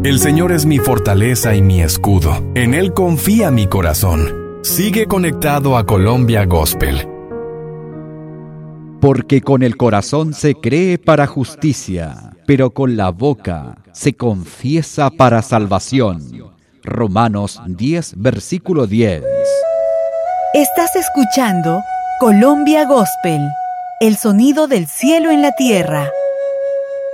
El Señor es mi fortaleza y mi escudo. En Él confía mi corazón. Sigue conectado a Colombia Gospel. Porque con el corazón se cree para justicia, pero con la boca se confiesa para salvación. Romanos 10, versículo 10. Estás escuchando Colombia Gospel, el sonido del cielo en la tierra.